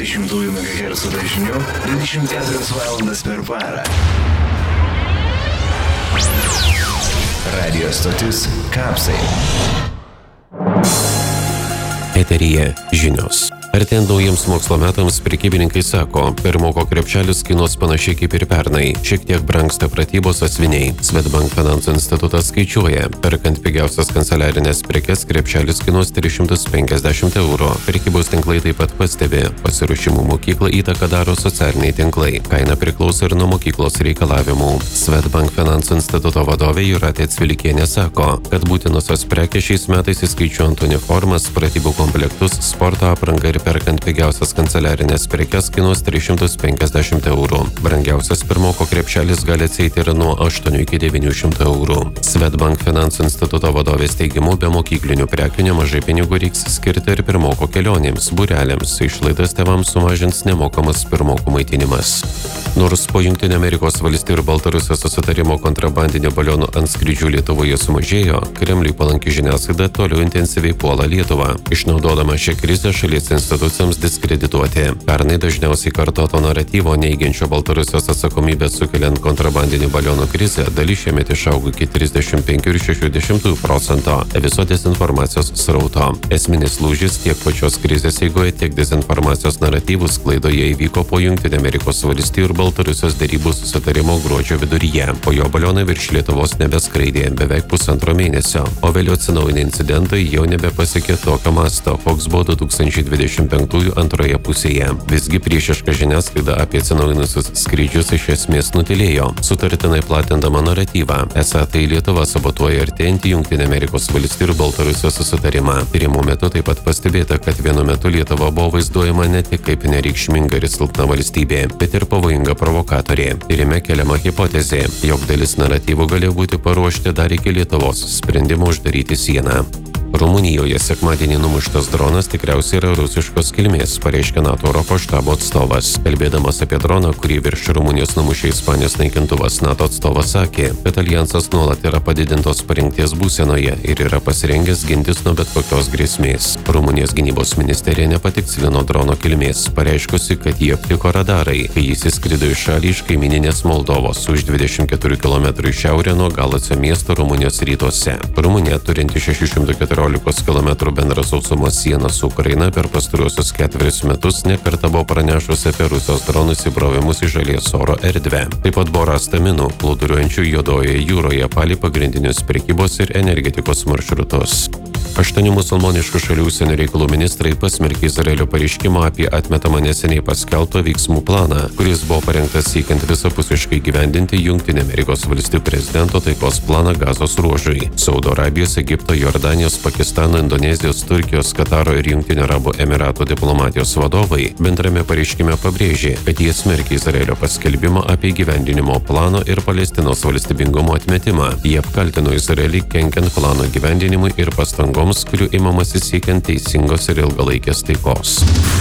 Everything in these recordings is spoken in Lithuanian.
220 MHz dažniu 24 valandas per parą. Radio stotis Kapsai. Eteryje žinios. Artėjant naujiems mokslo metams, prekybininkai sako, pirmoko krepšelis kainuos panašiai kaip ir pernai. Šiek tiek brangsta pratybos sąsiuviniai. Swedbank finansų institutas skaičiuoja, perkant pigiausias kanceliarinės prekes krepšelis kainuos 350 €. Prekybos tinklai taip pat pastebi, pasiruošimų mokyklą įtaką daro socialiniai tinklai. Kaina priklauso ir nuo mokyklos reikalavimų. Swedbank finansų instituto vadovė Jūratė Cvilikienė sako, kad būtinosios prekės šiais metais įskaičiuojant uniformas, pratybų komplektus, sporto aprangą ir perkant pigiausias kanceliarinės prekes kainuos 350 €. Brangiausias pirmoko krepšelis gali atsieiti ir nuo 8 iki 900 €. Swedbank finansų instituto vadovės teigimu, be mokyklinių prekių nemažai pinigų reiks skirti ir pirmoko kelionėms, būreliams. Išlaidas tėvams sumažins nemokamas pirmokų maitinimas. Nors po Jungtinių Amerikos valstijų ir Baltarusijos susitarimo kontrabandinių balionų antskrydžių Lietuvoje sumažėjo, Kremliui palanki žiniasklaida toliau intensyviai puola Lietuvą, išnaudodama šią krizę šalies institucijoms diskredituoti. Pernai dažniausiai kartoto naratyvo neigiančio Baltarusijos atsakomybę sukeliant kontrabandinių balionų krizę dalis šiemet išaugo iki 35,6% viso dezinformacijos srauto. Esminis lūžis tiek pačios krizės eigoje, tiek dezinformacijos naratyvų sklaidoje įvyko po Jungtinių Amerikos valstijų ir Baltarusijos derybų susitarimo gruodžio viduryje. Po jo balionai virš Lietuvos nebeskraidė beveik pusantro mėnesio, o vėliau atsinaujinę incidentai jau nebepasiekė tokio masto, koks buvo 2025 antroje pusėje. Visgi priešiška žiniasklaida apie atsinaujinusius skrydžius iš esmės nutilėjo, sutartinai platindama naratyvą. Esą tai Lietuva sabotuoja artėjantį Jungtinių Amerikos valstijų ir Baltarusijos susitarimą. Tyrimų metu taip pat pastebėta, kad vienu metu Lietuva buvo vaizduojama ne tik kaip nereikšminga ir silpna valstybė, bet ir pavojinga provokatorė. Tyrime keliama hipotezė, jog dalis naratyvų galėjo būti paruošti dar iki Lietuvos sprendimo uždaryti sieną. Rumunijoje sekmadienį numuštas dronas tikriausiai yra rusiškos kilmės, pareiškė NATO Europos štabo atstovas. Kalbėdamas apie droną, kurį virš Rumunijos numušė Ispanijos naikintuvas, NATO atstovas sakė, kad alijansas nuolat yra padidintos parengties būsenoje ir yra pasirengęs gintis nuo bet kokios grėsmės. Rumunijos gynybos ministerija nepatikslino drono kilmės, pareiškusi, kad jį aptiko radarai, kai jis įskrido į šalį iš kaimininės Moldovos už 24 km į šiaurę nuo Galacio miesto Rumunijos rytuose. Rumunija, turinti 614 km bendrą sausumos sieną su Ukraina, per pastaruosius 4 metus nekartą buvo pranešusi apie Rusijos dronų įsibrovimus į šalies oro erdvę. Taip pat buvo rasta minų, plūduriuojančių Juodojoje jūroje palei pagrindinius prekybos ir energetikos maršrutus. 8 musulmoniškų šalių užsienio reikalų ministrai pasmerkė Izraelio pareiškimą apie atmetamą neseniai paskelbtą veiksmų planą, kuris buvo parengtas siekiant visapusiškai gyvendinti Jungtinių Amerikos valstijų prezidento taikos planą Gazos ruožui. Saudo Arabijos, Egipto, Jordanijos, Pakistano, Indonezijos, Turkijos, Kataro ir Jungtinių Arabų Emiratų diplomatijos vadovai bendrame pareiškime pabrėžė, kad jie smerkia Izraelio paskelbimą apie gyvendinimo plano ir Palestinos valstybingumo atmetimą. Jie apkaltino Izraelį kenkiant plano gyvendinimui ir pastangoms, kurių imamasi siekiant teisingos ir ilgalaikės taikos.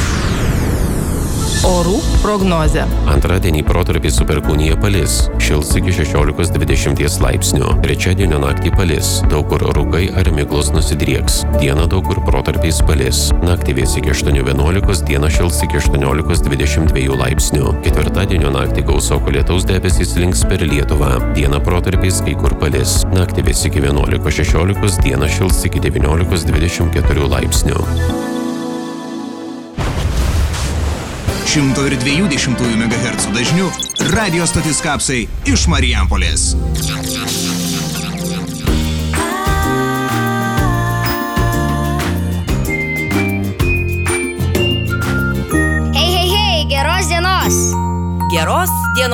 Orų prognozė. Antradienį protarpiais su perkūnija palis, šils iki 16-20 laipsnių. Trečiadienio naktį palis, daug kur rūkai ar miglos nusidrieks. Dieną daug kur protarpiais palis. Naktį vės iki 8-11, dieną šils iki 18-22 laipsnių. Ketvirtadienio naktį gausoko lietaus debesys slinks per Lietuvą. Dieną protarpiais kai kur palis. Naktį vės iki 11-16, dieną šils iki 19-24 laipsnių. 102,2 MHz dažniu radio stotis Kapsai iš Marijampolės. Hei, geros dienos! Geros dienos!